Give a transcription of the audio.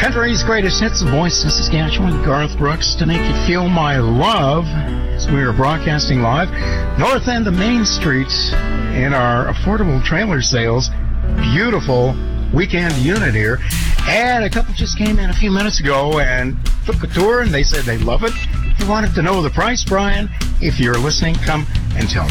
Country's greatest hits, the voice of Saskatchewan, Garth Brooks, to make you feel my love. As we are broadcasting live, north end of Main Street in our affordable trailer sales. Beautiful weekend unit here. And a couple just came in a few minutes ago and took a tour, and they said they love it. If you wanted to know the price, Brian, if you're listening, come and tell me.